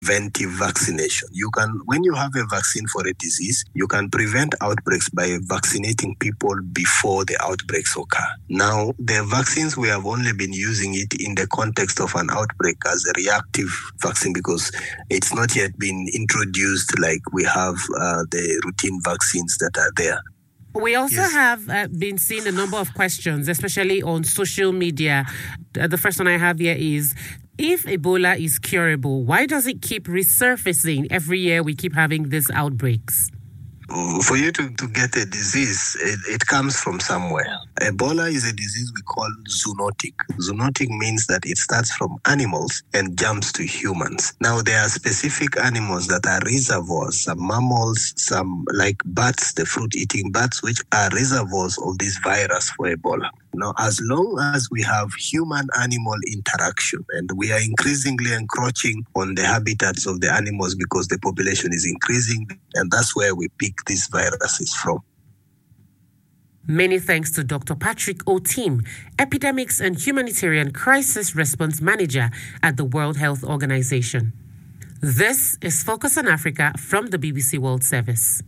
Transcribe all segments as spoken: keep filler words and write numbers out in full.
preventive vaccination. You can, when you have a vaccine for a disease, you can prevent outbreaks by vaccinating people before the outbreaks occur. Now, the vaccines, we have only been using it in the context of an outbreak as a reactive vaccine because it's not yet been introduced like we have uh, the routine vaccines that are there. We also Yes. have uh, been seeing a number of questions, especially on social media. Uh, the first one I have here is, if Ebola is curable, why does it keep resurfacing? Every year we keep having these outbreaks. For you to, to get a disease, it, it comes from somewhere. Ebola is a disease we call zoonotic. Zoonotic means that it starts from animals and jumps to humans. Now, there are specific animals that are reservoirs, some mammals, some like bats, the fruit-eating bats, which are reservoirs of this virus for Ebola. Now, as long as we have human-animal interaction and we are increasingly encroaching on the habitats of the animals because the population is increasing, and that's where we pick these viruses from. Many thanks to Doctor Patrick Otim, Epidemics and Humanitarian Crisis Response Manager at the World Health Organization. This is Focus on Africa from the B B C World Service.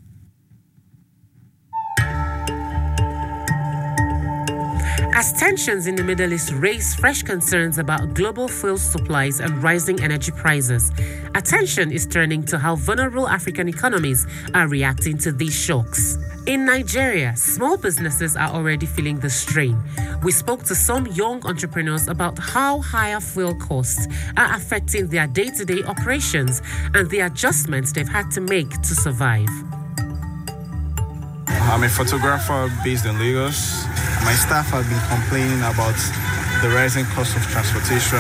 As tensions in the Middle East raise fresh concerns about global fuel supplies and rising energy prices, attention is turning to how vulnerable African economies are reacting to these shocks. In Nigeria, small businesses are already feeling the strain. We spoke to some young entrepreneurs about how higher fuel costs are affecting their day-to-day operations and the adjustments they've had to make to survive. I'm a photographer based in Lagos. My staff have been complaining about the rising cost of transportation,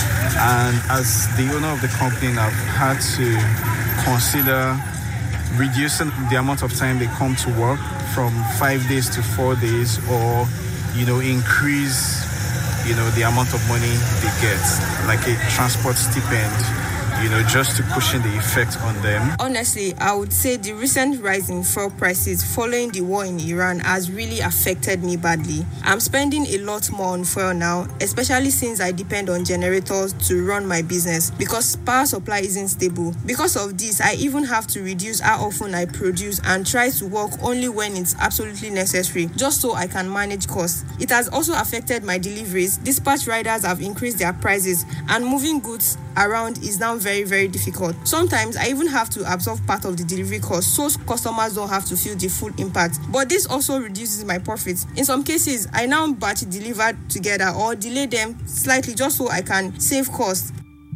and as the owner of the company, I've had to consider reducing the amount of time they come to work from five days to four days, or, you know, increase, you know, the amount of money they get, like a transport stipend, you know, just to cushion the effect on them. Honestly, I would say the recent rise in fuel prices following the war in Iran has really affected me badly. I'm spending a lot more on fuel now, especially since I depend on generators to run my business because power supply isn't stable. Because of this, I even have to reduce how often I produce and try to work only when it's absolutely necessary, just so I can manage costs. It has also affected my deliveries. Dispatch riders have increased their prices, and moving goods around is now very, very difficult. Sometimes I even have to absorb part of the delivery cost so customers don't have to feel the full impact. But this also reduces my profits. In some cases, I now batch deliver together or delay them slightly just so I can save costs.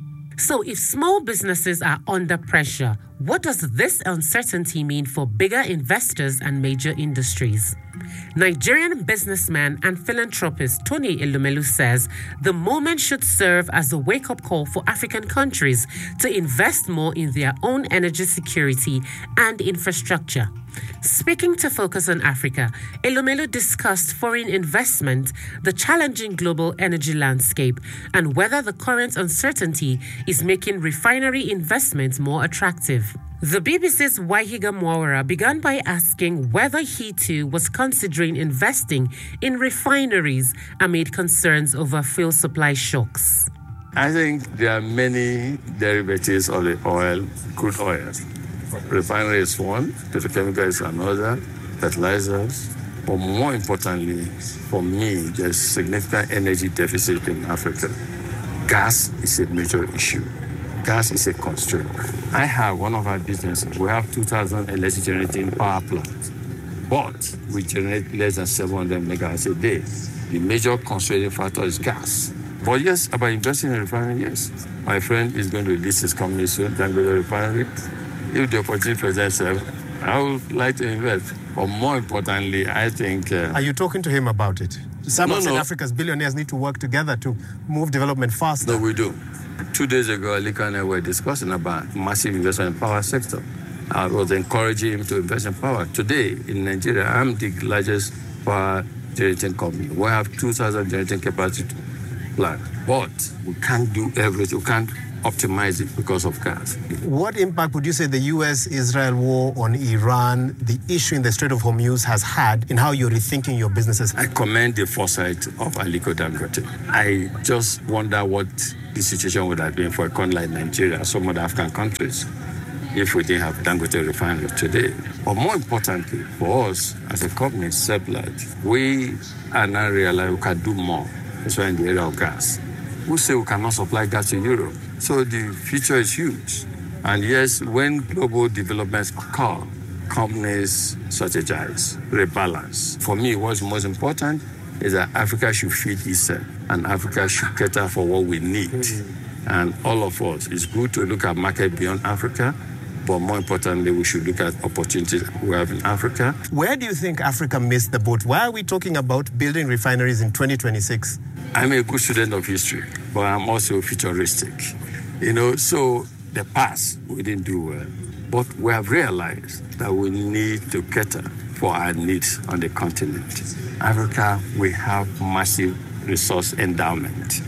So if small businesses are under pressure, what does this uncertainty mean for bigger investors and major industries? Nigerian businessman and philanthropist Tony Elumelu says the moment should serve as a wake-up call for African countries to invest more in their own energy security and infrastructure. Speaking to Focus on Africa, Elumelu discussed foreign investment, the challenging global energy landscape, and whether the current uncertainty is making refinery investments more attractive. The B B C's Wahiga Mwawara began by asking whether he too was considering investing in refineries amid concerns over fuel supply shocks. I think there are many derivatives of the oil, crude oil. Refinery is one, petrochemical is another, fertilizers. But more importantly, for me, there's significant energy deficit in Africa. Gas is a major issue. Gas is a constraint. I have one of our businesses. We have two thousand electric generating power plants, but we generate less than seven hundred megawatts a day. The major constraining factor is gas. But yes, about investing in refinery, yes. My friend is going to release his company soon, Dangote Refinery. If the opportunity presents itself, I would like to invest. But more importantly, I think... Uh, Are you talking to him about it? Some no, of South no. Africa's billionaires need to work together to move development faster. No, we do. Two days ago, Alika and I were discussing about massive investment in the power sector. I was encouraging him to invest in power. Today, in Nigeria, I'm the largest power generating company. We have two thousand generating capacity plant. But we can't do everything. We can't optimize it because of gas. What impact would you say the U S-Israel war on Iran, the issue in the Strait of Hormuz has had in how you're rethinking your businesses? I commend the foresight of Aliko Dangote. I just wonder what the situation would have been for a country like Nigeria and some other African countries if we didn't have Dangote refinery today. But more importantly, for us as a company, Seplat, we are now realizing we can do more, especially in the area of gas. We say we cannot supply gas to Europe. So the future is huge. And yes, when global developments occur, companies strategize, rebalance. For me, what's most important is that Africa should feed itself and Africa should cater for what we need. Mm-hmm. And all of us, it's good to look at market beyond Africa, but more importantly, we should look at opportunities we have in Africa. Where do you think Africa missed the boat? Why are we talking about building refineries in twenty twenty-six? I'm a good student of history, but I'm also futuristic. You know, so the past, we didn't do well. But we have realized that we need to cater for our needs on the continent. Africa, we have massive resource endowment,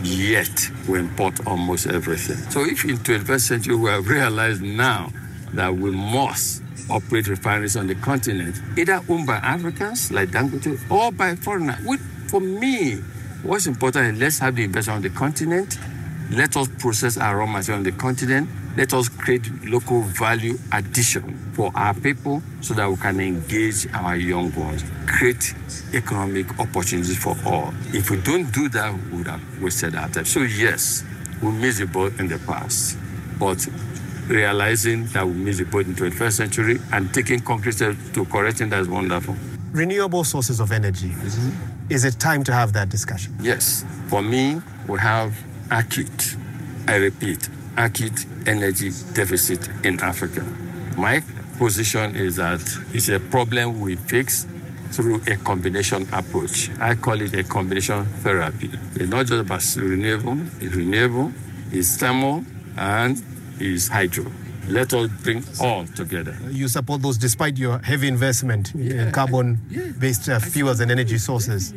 yet we import almost everything. So if in twenty-first century we have realized now that we must operate refineries on the continent, either owned by Africans like Dangote or by foreigners. For me, what's important is let's have the investment on the continent. Let us process our raw material on the continent. Let us create local value addition for our people so that we can engage our young ones, create economic opportunities for all. If we don't do that, we would have wasted our time. So yes, we missed the boat in the past, but realizing that we missed the boat in the twenty-first century and taking concrete steps to correcting that is wonderful. Renewable sources of energy. Mm-hmm. Is it time to have that discussion? Yes. For me, we have acute, I repeat, acute energy deficit in Africa. My position is that it's a problem we fix through a combination approach. I call it a combination therapy. It's not just about renewable, it's renewable, it's thermal, and it's hydro. Let us bring all together. You support those despite your heavy investment yeah, in carbon-based uh, fuels and energy sources?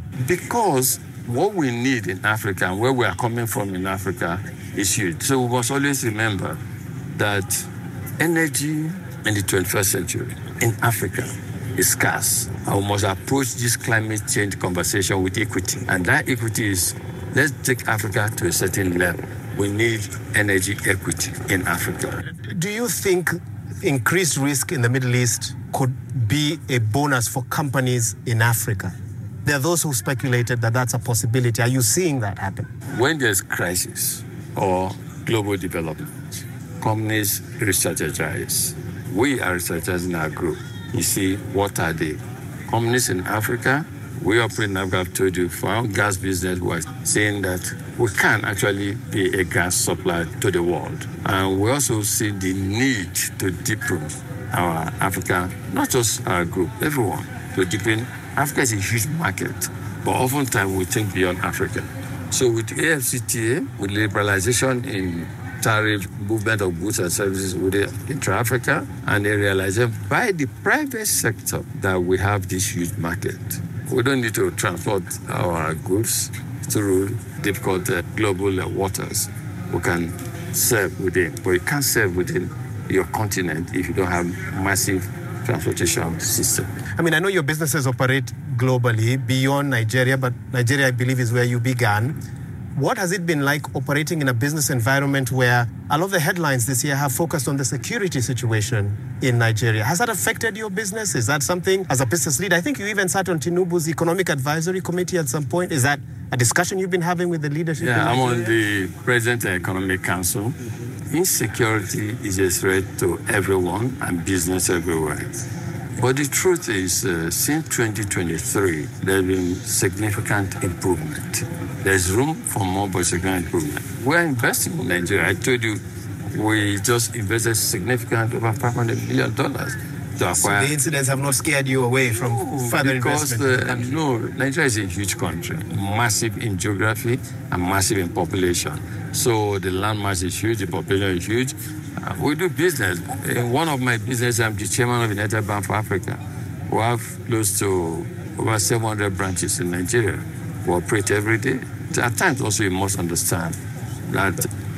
Because what we need in Africa and where we are coming from in Africa is huge. So we must always remember that energy in the twenty-first century in Africa is scarce. And we must approach this climate change conversation with equity. And that equity is, let's take Africa to a certain level. We need energy equity in Africa. Do you think increased risk in the Middle East could be a bonus for companies in Africa? There are those who speculated that that's a possibility. Are you seeing that happen? When there's crisis or global development, companies re-strategize. We are strategizing our group. You see, what are they? Companies in Africa, we operate in Africa, I've told you, for our gas business, we're saying that we can actually be a gas supplier to the world. And we also see the need to deepen our Africa, not just our group, everyone, to deepen. Africa is a huge market, but oftentimes we think beyond Africa. So with A F C T A, with liberalization in tariff movement of goods and services with the intra-Africa, and a realization by the private sector that we have this huge market. We don't need to transport our goods through difficult uh, global uh, waters. We can serve within, but you can't serve within your continent if you don't have massive transportation system. I mean, I know your businesses operate globally beyond Nigeria, but Nigeria, I believe, is where you began. What has it been like operating in a business environment where a lot of the headlines this year have focused on the security situation in Nigeria? Has that affected your business? Is that something, as a business leader, I think you even sat on Tinubu's Economic Advisory Committee at some point. Is that a discussion you've been having with the leadership? Yeah, I'm on the President Economic Council. Insecurity is a threat to everyone and business everywhere. But the truth is, uh, since twenty twenty-three, there's been significant improvement. There's room for more, but significant improvement. We're investing in Nigeria. I told you, we just invested significant, over five hundred million dollars to acquire. So the incidents have not scared you away from no, further because investment? The, no, Nigeria is a huge country, massive in geography and massive in population. So the land mass is huge, the population is huge. Uh, we do business. In one of my businesses, I'm the chairman of United Bank for Africa. We have close to over seven hundred branches in Nigeria. We operate every day. At times also you must understand that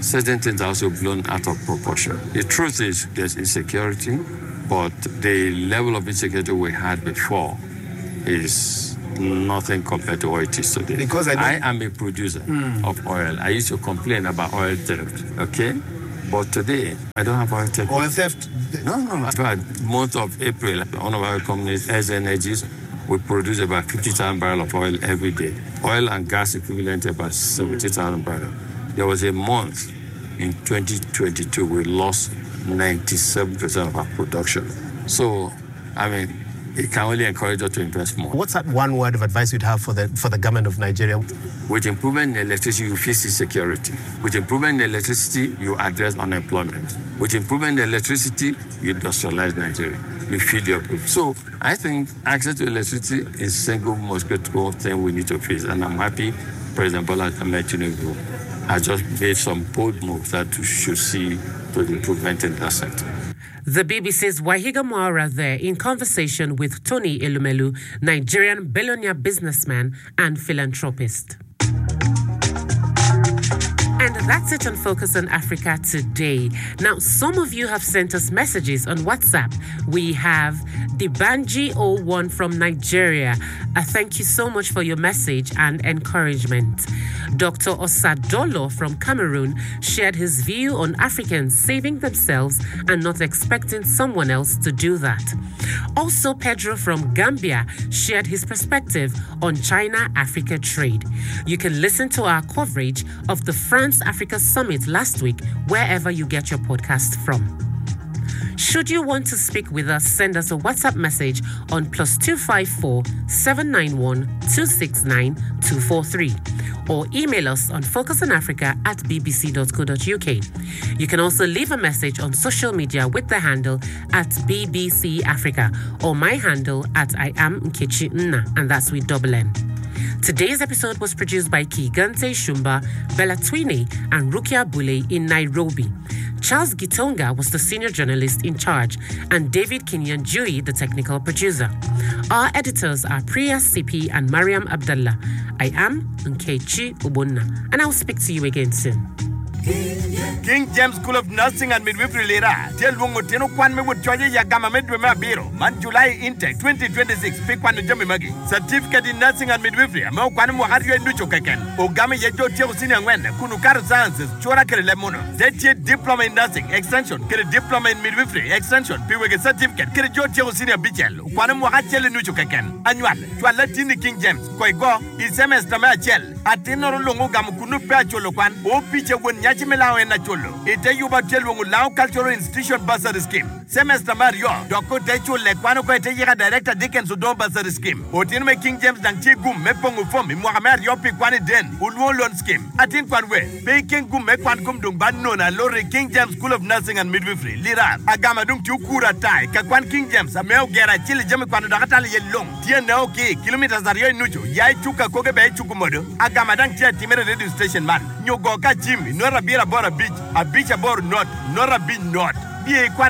certain things are also blown out of proportion. The truth is there's insecurity, but the level of insecurity we had before is nothing compared to what it is today. Because I, I am a producer mm. of oil. I used to complain about oil theft, okay? But today, I don't have oil theft. Oil theft? No, no. About month of April, one of our companies, S Energies, we produce about fifty thousand barrels of oil every day. Oil and gas equivalent about seventy thousand barrels. There was a month in twenty twenty-two, we lost ninety-seven percent of our production. So, I mean, it can only encourage us to invest more. What's that one word of advice you'd have for the for the government of Nigeria? With improvement in electricity, you fix insecurity. With improvement in electricity, you address unemployment. With improvement in electricity, you industrialize Nigeria. You feed your people. So I think access to electricity is the single most critical thing we need to face. And I'm happy President Bola Ahmed Tinubu has just made some bold moves that we should see to the improvement in that sector. The B B C's Wahiga Moara there in conversation with Tony Elumelu, Nigerian billionaire businessman and philanthropist. And that's it on Focus on Africa today. Now, some of you have sent us messages on WhatsApp. We have Dibanji oh one from Nigeria. Uh, thank you so much for your message and encouragement. Doctor Osadolo from Cameroon shared his view on Africans saving themselves and not expecting someone else to do that. Also, Pedro from Gambia shared his perspective on China-Africa trade. You can listen to our coverage of the France-Africa Summit last week wherever you get your podcast from. Should you want to speak with us, send us a WhatsApp message on plus two five four, seven nine one, two six nine, two four three or email us on focusonafrica at b b c dot co dot u k. You can also leave a message on social media with the handle at B B C Africa or my handle at I am Nkechi Nna, and that's with double N. Today's episode was produced by Kigante Shumba, Bella Twine, and Rukia Bule in Nairobi. Charles Gitonga was the senior journalist in charge, and David Kenyan Jui, the technical producer. Our editors are Priya Sipi and Mariam Abdallah. I am Nkechi Ubunna, and I'll speak to you again soon. King James School of Nursing and Midwifery Lera. Tell Wongo Teno Kwan me would charge ya Gamma Medwema Biro. Man July Intake twenty twenty-six. Pick one Jimmy Muggy. Certificate in Nursing and Midwifery. Mo Quanamo Hario Nucho Kaken. Ogami Yajo Tio Senior Wen. Kunukar Sciences. Chora Lemono. Zeti Diploma in Nursing. Extension. Get a Diploma in Midwifery. Extension. Piweg Certificate. Get a Jojo Senior Bichel. Quanamo Hachel Nucho Kaken. Annual. Tualatini King James. Koigo. Is semester Machel. Atino Longo Gamukunu Pacholo Kwan. O Picha when Yachimela and Nacholo. Ite Yuba Telwungu Lao Cultural Institution Bursary Scheme. Semester Mario. Doko Techo Lequano Quetega Director Dickens Udon Bursary Scheme. Otinme King James Danchi Gum Mepongu Fomi Mohamed Yopi Kwani Den. Ulwo Loan Scheme. Atin Kwanwe. Baking Gum Mekwan Kum Dung Banona Lori King James School of Nursing and Midwifery. Lira. Agamadung Chukura Tai. Kakwan King James. Ameo Gera Chili Jami Kwano Dakatali Yelong. Tia Naoki. Kilometers are Yoy Nucho. Yai Chuka Koke Bay Chukumodo. Agamadang Tia Timere Radio Station Man. Nyogoka Jimmy. Nora Bira Bora Beach. A beach aboard not. Nora Beach not. Be a